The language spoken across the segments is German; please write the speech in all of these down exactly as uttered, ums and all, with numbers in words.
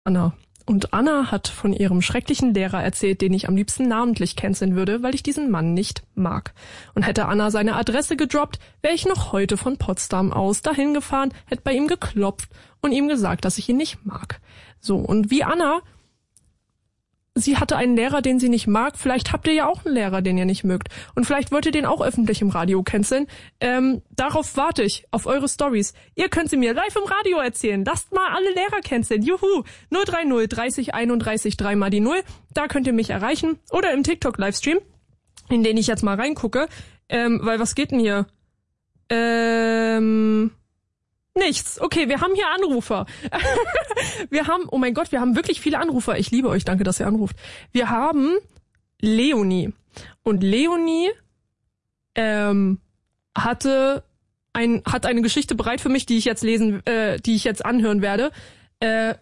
Anna. Und Anna hat von ihrem schrecklichen Lehrer erzählt, den ich am liebsten namentlich canceln würde, weil ich diesen Mann nicht mag. Und hätte Anna seine Adresse gedroppt, wäre ich noch heute von Potsdam aus dahin gefahren, hätte bei ihm geklopft und ihm gesagt, dass ich ihn nicht mag. So, und wie Anna, sie hatte einen Lehrer, den sie nicht mag. Vielleicht habt ihr ja auch einen Lehrer, den ihr nicht mögt. Und vielleicht wollt ihr den auch öffentlich im Radio canceln. Ähm, darauf warte ich, auf eure Stories. Ihr könnt sie mir live im Radio erzählen. Lasst mal alle Lehrer canceln. Juhu! null drei null dreißig einunddreißig drei mal die null. Da könnt ihr mich erreichen. Oder im TikTok-Livestream, in den ich jetzt mal reingucke. Ähm, weil was geht denn hier? Ähm... Nichts. Okay, wir haben hier Anrufer. Wir haben, oh mein Gott, wir haben wirklich viele Anrufer. Ich liebe euch, danke, dass ihr anruft. Wir haben Leonie. Und Leonie ähm, hatte ein, hat eine Geschichte bereit für mich, die ich jetzt lesen, äh, die ich jetzt anhören werde. Äh,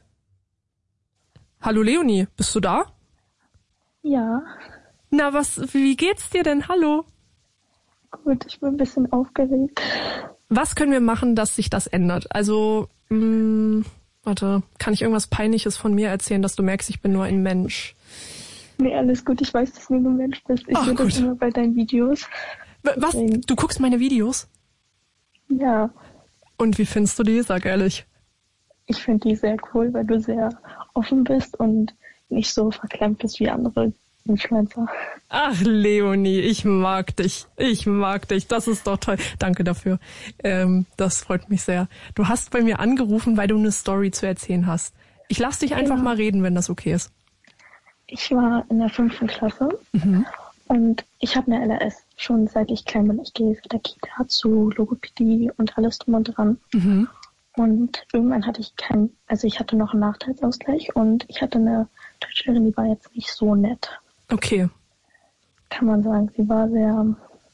hallo Leonie, bist du da? Ja. Na, was, wie geht's dir denn? Hallo. Gut, ich bin ein bisschen aufgeregt. Was können wir machen, dass sich das ändert? Also, mh, warte, kann ich irgendwas Peinliches von mir erzählen, dass du merkst, ich bin nur ein Mensch? Nee, alles gut. Ich weiß, dass du nur ein Mensch bist. Ich sehe das immer bei deinen Videos. Was? Du guckst meine Videos? Ja. Und wie findest du die? Sag ehrlich. Ich finde die sehr cool, weil du sehr offen bist und nicht so verklemmt bist wie andere Influencer. Ach, Leonie, ich mag dich. Ich mag dich. Das ist doch toll. Danke dafür. Ähm, das freut mich sehr. Du hast bei mir angerufen, weil du eine Story zu erzählen hast. Ich lass dich einfach Genau. mal reden, wenn das okay ist. Ich war in der fünften Klasse Mhm. und ich habe eine L R S schon seit ich klein bin. Ich gehe von der Kita zu Logopädie und alles drum und dran. Mhm. Und irgendwann hatte ich keinen, also ich hatte noch einen Nachteilsausgleich und ich hatte eine Deutschlehrerin, die war jetzt nicht so nett. Okay. Kann man sagen, sie war sehr,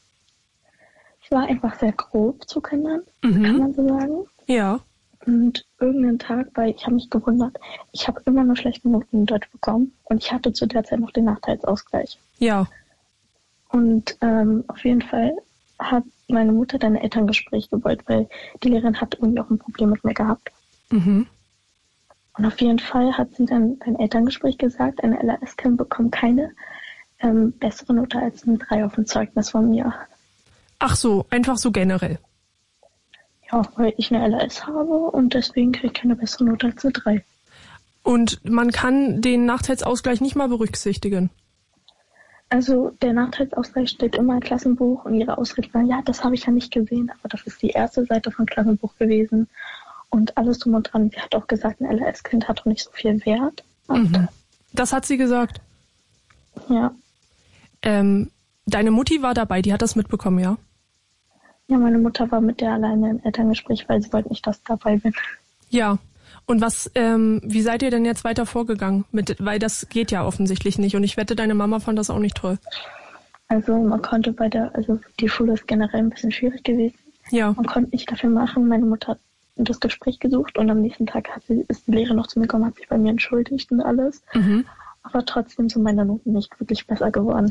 sie war einfach sehr grob zu Kindern, Mhm. kann man so sagen. Ja. Und irgendeinen Tag, weil ich habe mich gewundert, ich habe immer nur schlechte Noten in Deutsch bekommen und ich hatte zu der Zeit noch den Nachteilsausgleich. Ja. Und ähm, auf jeden Fall hat meine Mutter dann ein Elterngespräch gewollt, weil die Lehrerin hat irgendwie auch ein Problem mit mir gehabt. Mhm. Und auf jeden Fall hat sie dann beim Elterngespräch gesagt, eine L R S-Kind bekommt keine ähm, bessere Note als ein drei auf dem Zeugnis von mir. Ach so, einfach so generell. Ja, weil ich eine L R S habe und deswegen kriege ich keine bessere Note als eine drei. Und man kann den Nachteilsausgleich nicht mal berücksichtigen. Also der Nachteilsausgleich steht immer im Klassenbuch und ihre Ausrede war, ja, das habe ich ja nicht gesehen, aber das ist die erste Seite vom Klassenbuch gewesen und alles drum und dran. Sie hat auch gesagt, ein L R S-Kind hat doch nicht so viel Wert. Mhm. Das hat sie gesagt. Ja. Ähm, deine Mutti war dabei, die hat das mitbekommen, ja? Ja, meine Mutter war mit der alleine im Elterngespräch, weil sie wollte nicht, dass ich dabei bin. Ja. Und was, ähm, wie seid ihr denn jetzt weiter vorgegangen? Mit, weil das geht ja offensichtlich nicht. Und ich wette, deine Mama fand das auch nicht toll. Also man konnte bei der, also die Schule ist generell ein bisschen schwierig gewesen. Ja. Man konnte nicht dafür machen. Meine Mutter hat das Gespräch gesucht und am nächsten Tag hat sie, ist die Lehrerin noch zu mir gekommen, hat sich bei mir entschuldigt und alles. Mhm. Aber trotzdem sind meine Noten nicht wirklich besser geworden.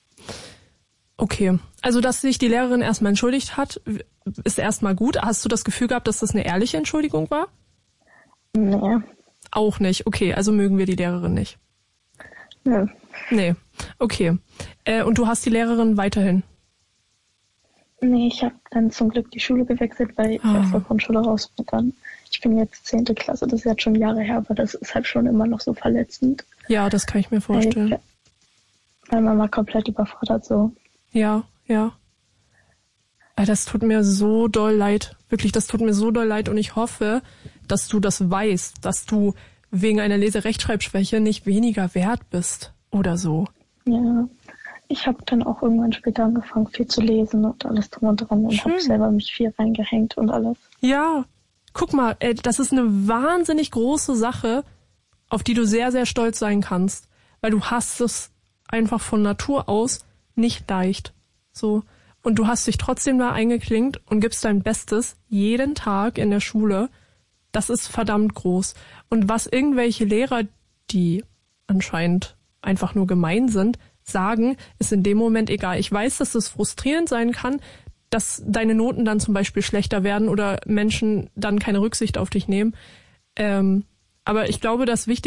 Okay. Also, dass sich die Lehrerin erstmal entschuldigt hat, ist erstmal gut. Hast du das Gefühl gehabt, dass das eine ehrliche Entschuldigung war? Nee. Auch nicht. Okay, also mögen wir die Lehrerin nicht. Nö. Nee. Okay. Äh, und du hast die Lehrerin weiterhin? Nee, ich habe dann zum Glück die Schule gewechselt, weil ich Ah. aus der Grundschule raus bin dann. Ich bin jetzt zehnte Klasse, das ist jetzt schon Jahre her, aber das ist halt schon immer noch so verletzend. Ja, das kann ich mir vorstellen. Weil, weil man mal komplett überfordert so. Ja, ja. Äh, Das tut mir so doll leid. Wirklich, das tut mir so doll leid. Und ich hoffe, dass du das weißt, dass du wegen einer Leserechtschreibschwäche nicht weniger wert bist oder so. Ja, ich habe dann auch irgendwann später angefangen, viel zu lesen und alles drum und dran und habe selber mich viel reingehängt und alles. Ja, guck mal, ey, das ist eine wahnsinnig große Sache, auf die du sehr, sehr stolz sein kannst, weil du hast es einfach von Natur aus nicht leicht. So. Und du hast dich trotzdem da eingeklinkt und gibst dein Bestes jeden Tag in der Schule. Das ist verdammt groß. Und was irgendwelche Lehrer, die anscheinend einfach nur gemein sind, sagen, ist in dem Moment egal. Ich weiß, dass es frustrierend sein kann, dass deine Noten dann zum Beispiel schlechter werden oder Menschen dann keine Rücksicht auf dich nehmen. Ähm, Aber ich glaube, das Wichtigste